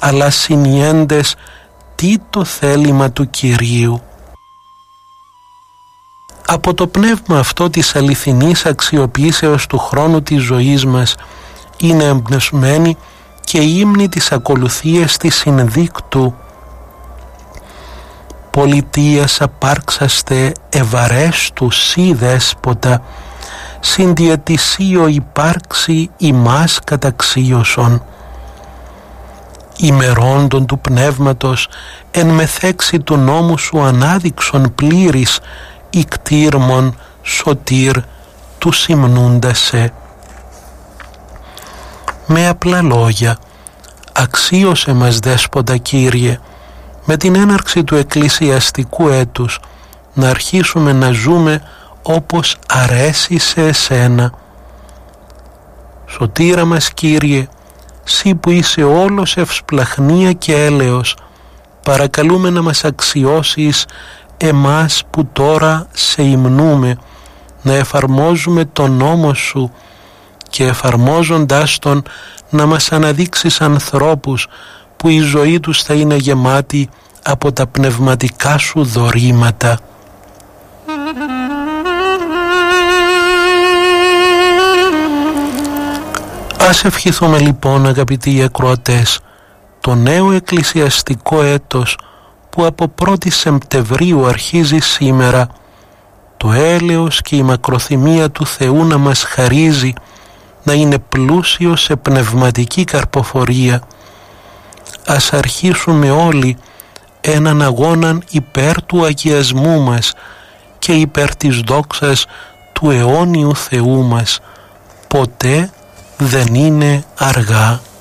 αλλά συνιέντες τι το θέλημα του Κυρίου. Από το πνεύμα αυτό της αληθινής αξιοποίησεως του χρόνου της ζωής μας είναι εμπνευσμένη και η ύμνη της ακολουθίας της συνδίκτου. Πολιτείας απάρξαστε ευαρέστου σύ δέσποτα, συνδιαιτησίω υπάρξει ημάς καταξίωσον. Ημερόντων του πνεύματος εν μεθέξη του νόμου σου ανάδειξον πλήρης ικτήρμον σωτήρ του συμνούντασε. Με απλά λόγια, αξίωσε μας Δέσποτα Κύριε, με την έναρξη του εκκλησιαστικού έτους να αρχίσουμε να ζούμε όπως αρέσει σε εσένα. Σωτήρα μας Κύριε, Συ που είσαι όλος ευσπλαχνία και έλεος, παρακαλούμε να μας αξιώσεις εμάς που τώρα σε υμνούμε, να εφαρμόζουμε τον νόμο σου και εφαρμόζοντάς τον να μας αναδείξεις ανθρώπους που η ζωή τους θα είναι γεμάτη από τα πνευματικά σου δωρήματα. Ας ευχηθούμε λοιπόν, αγαπητοί ακροατές, το νέο εκκλησιαστικό έτος που από 1η Σεπτεμβρίου αρχίζει σήμερα, το έλεος και η μακροθυμία του Θεού να μας χαρίζει να είναι πλούσιο σε πνευματική καρποφορία. Ας αρχίσουμε όλοι έναν αγώναν υπέρ του αγιασμού μας και υπέρ της δόξας του αιώνιου Θεού μας. Ποτέ δεν είναι αργά.